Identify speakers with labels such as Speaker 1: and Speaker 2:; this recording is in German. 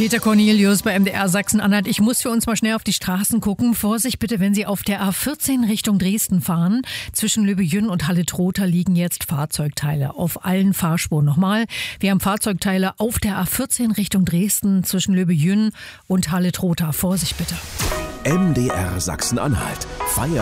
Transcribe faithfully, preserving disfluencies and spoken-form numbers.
Speaker 1: Peter Cornelius bei M D R Sachsen-Anhalt. Ich muss für uns mal schnell auf die Straßen gucken. Vorsicht bitte, wenn Sie auf der A vierzehn Richtung Dresden fahren. Zwischen Löbejünn und Halle-Trotha liegen jetzt Fahrzeugteile auf allen Fahrspuren. Nochmal, wir haben Fahrzeugteile auf der A vierzehn Richtung Dresden zwischen Löbejünn und Halle-Trotha. Vorsicht bitte.
Speaker 2: M D R Sachsen-Anhalt. Feiert